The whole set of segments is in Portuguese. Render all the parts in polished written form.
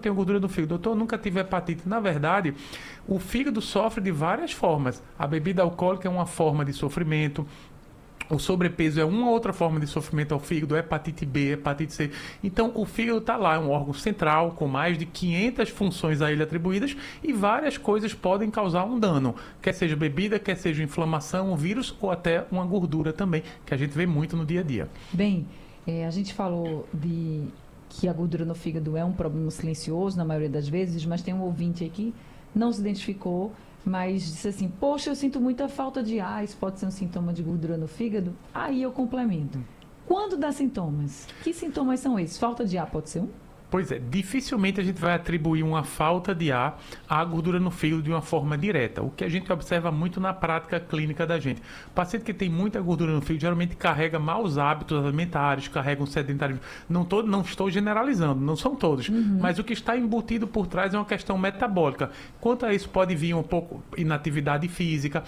tenho gordura no fígado? Doutor, eu nunca tive hepatite. Na verdade, o fígado sofre de várias formas. A bebida alcoólica é uma forma de sofrimento. O sobrepeso é uma outra forma de sofrimento ao fígado, hepatite B, hepatite C. Então, o fígado está lá, é um órgão central com mais de 500 funções a ele atribuídas e várias coisas podem causar um dano. Quer seja bebida, quer seja inflamação, um vírus ou até uma gordura também, que a gente vê muito no dia a dia. Bem, a gente falou que a gordura no fígado é um problema silencioso na maioria das vezes, mas tem um ouvinte aqui, não se identificou, mas disse assim, poxa, eu sinto muita falta de ar, isso pode ser um sintoma de gordura no fígado? Aí eu complemento. Quando dá sintomas? Que sintomas são esses? Falta de ar pode ser um? Pois é, dificilmente a gente vai atribuir uma falta de ar à gordura no fígado de uma forma direta, o que a gente observa muito na prática clínica da gente. O paciente que tem muita gordura no fígado geralmente carrega maus hábitos alimentares, carrega um sedentarismo. Não estou generalizando, não são todos, mas o que está embutido por trás é uma questão metabólica. Quanto a isso pode vir um pouco inatividade física,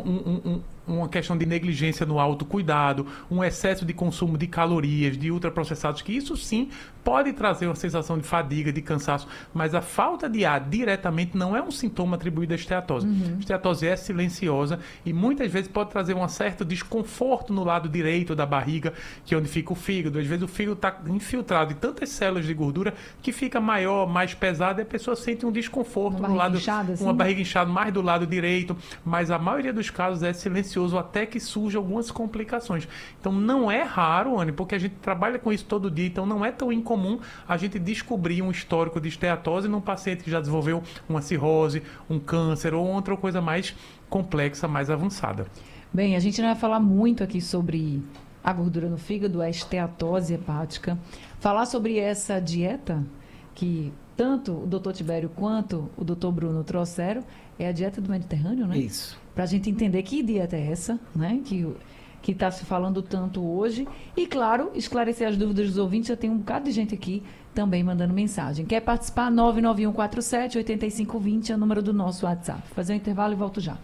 uma questão de negligência no autocuidado, um excesso de consumo de calorias, de ultraprocessados, que isso sim pode trazer uma sensação de fadiga, de cansaço, mas a falta de ar diretamente não é um sintoma atribuído à esteatose. A esteatose é silenciosa e muitas vezes pode trazer um certo desconforto no lado direito da barriga, que é onde fica o fígado. Às vezes o fígado está infiltrado em tantas células de gordura que fica maior, mais pesado e a pessoa sente um desconforto no lado, uma barriga inchada mais do lado direito, mas a maioria dos casos é silencioso até que surjam algumas complicações. Então não é raro, Anny, porque a gente trabalha com isso todo dia, então não é tão incomum a gente descobrir um histórico de esteatose num paciente que já desenvolveu uma cirrose, um câncer ou outra coisa mais complexa, mais avançada. Bem, a gente não vai falar muito aqui sobre a gordura no fígado, a esteatose hepática. Falar sobre essa dieta que tanto o doutor Tibério quanto o doutor Bruno trouxeram, é a dieta do Mediterrâneo, né? Isso. Para a gente entender que dieta é essa, né? Que está se falando tanto hoje. E, claro, esclarecer as dúvidas dos ouvintes. Já tem um bocado de gente aqui também mandando mensagem. Quer participar? 99147-8520 é o número do nosso WhatsApp. Fazer um intervalo e volto já.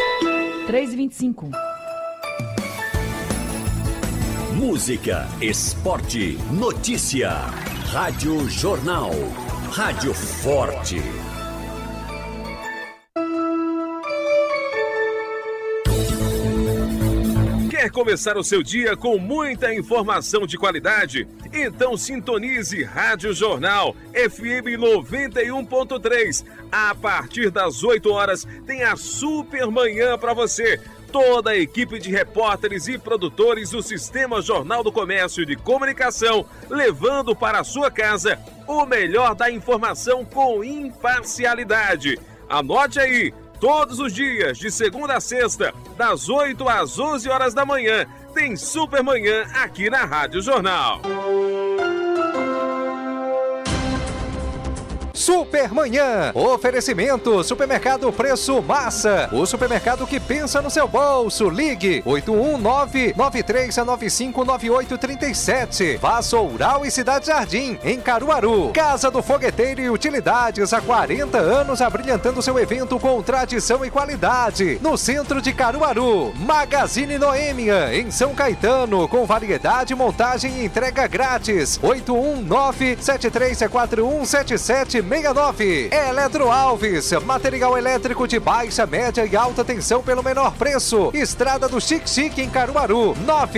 3h25. Música, esporte, notícia. Rádio Jornal. Rádio Forte. Quer começar o seu dia com muita informação de qualidade? Então sintonize Rádio Jornal FM 91.3. A partir das 8 horas tem a Super Manhã para você. Toda a equipe de repórteres e produtores do Sistema Jornal do Comércio e de Comunicação, levando para a sua casa o melhor da informação com imparcialidade. Anote aí, todos os dias, de segunda a sexta, das 8 às 11 horas da manhã, tem Super Manhã aqui na Rádio Jornal. Supermanhã. Oferecimento Supermercado Preço Massa. O supermercado que pensa no seu bolso. Ligue 819-9395-9837. Vassoural e Cidade Jardim, em Caruaru. Casa do Fogueteiro e Utilidades, há 40 anos abrilhantando seu evento com tradição e qualidade. No centro de Caruaru. Magazine Noêmia, em São Caetano, com variedade, montagem e entrega grátis. 819-7341-7769. Eletro Alves, material elétrico de baixa, média e alta tensão pelo menor preço. Estrada do Xique-Xique, em Caruaru.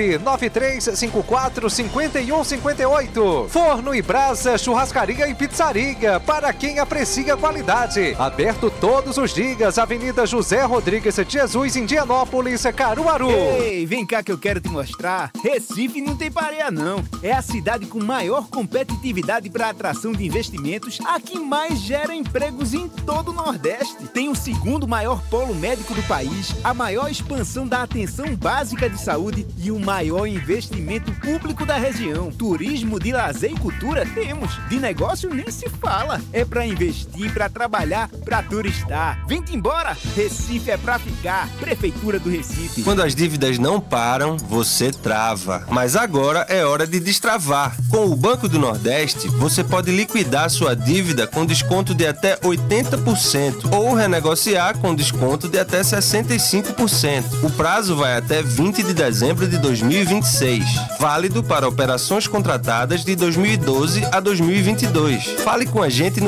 99354-5158. Forno e Brasa, churrascaria e pizzaria, para quem aprecia qualidade. Aberto todos os dias. Avenida José Rodrigues de Jesus, Indianópolis, Caruaru. Ei, vem cá que eu quero te mostrar. Recife não tem pareia não. É a cidade com maior competitividade para atração de investimentos, a que mais gera empregos em todo o Nordeste. Tem o segundo maior polo médico do país, a maior expansão da atenção básica de saúde e o maior investimento público da região. Turismo, de lazer e cultura temos. De negócio nem se fala. É para investir, para trabalhar, para turistar. Vem-te embora. Recife é para ficar. Prefeitura do Recife. Quando as dívidas não param, você trava. Mas agora é hora de destravar. Com o Banco do Nordeste, você pode liquidar sua dívida com desconto de até 80% ou renegociar com desconto de até 65%. O prazo vai até 20 de dezembro de 2026. Válido para operações contratadas de 2012 a 2022. Fale com a gente no